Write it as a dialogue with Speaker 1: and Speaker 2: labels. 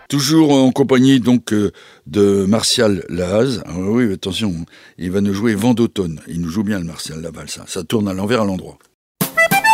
Speaker 1: Toujours en compagnie donc de Martial Lahaze. Ah oui, attention, il va nous jouer Vent d'automne. Il nous joue bien le Martial Laval, ça tourne à l'envers à l'endroit.